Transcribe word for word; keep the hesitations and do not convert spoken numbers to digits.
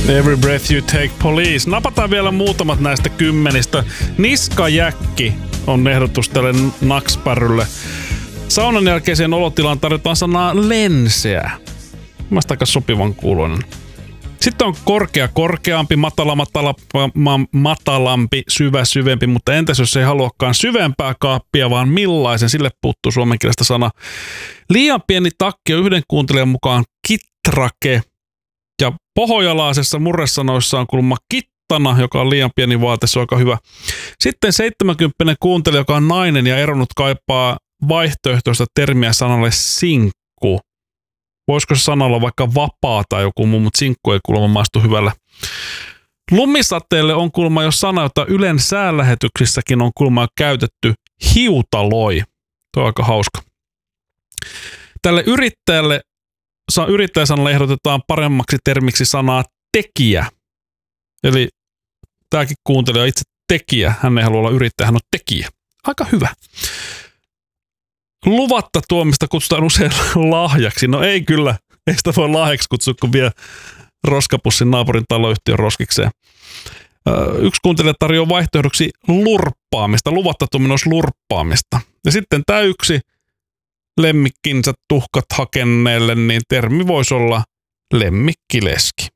Every breath you take, Police. Napataan vielä muutamat näistä kymmenistä. Niskajäkki on ehdotus tälle nakspärylle. Saunan jälkeiseen olotilaan tarjotaan sanaa lenseä. Mielestäni aika sopivan kuuloinen. Sitten on korkea korkeampi, matala matala, ma, matalampi, syvä syvempi, mutta entäs jos ei haluakaan syvempää kaappia, vaan millaisen? Sille puuttuu suomenkielistä sana. Liian pieni takki on yhden kuuntelijan mukaan kittrake. Ja pohojalaisessa murresanoissa on kuulemma kittana, joka on liian pieni vaate, se on aika hyvä. Sitten seitsemänkymppinen kuuntelija, joka on nainen ja eronnut, kaipaa vaihtoehtoista termiä sanalle sinkku. Voisiko se sana olla vaikka vapaa tai joku muu, mutta sinkku ei kuulemma maistu hyvällä. Lumisateelle on kuulemma jo sana, jota Ylen säänlähetyksissäkin on kuulemma käytetty, hiutaloi. Tuo on aika hauska. Tälle yrittäjälle, yrittäjäsanalle ehdotetaan paremmaksi termiksi sanaa tekijä. Eli tämäkin kuuntelija itse tekijä, hän ei halua olla yrittäjä, hän on tekijä. Aika hyvä. Luvatta tuomista kutsutaan usein lahjaksi. No ei kyllä, ei sitä voi lahjaksi kutsua, kun vie roskapussin naapurin taloyhtiön roskikseen. Yksi kuuntelija tarjoaa vaihtoehdoksi lurppaamista. Luvatta tuominen olisi lurppaamista. Ja sitten tämä yksi lemmikkinsä tuhkat hakenneelle, niin termi voisi olla lemmikkileski.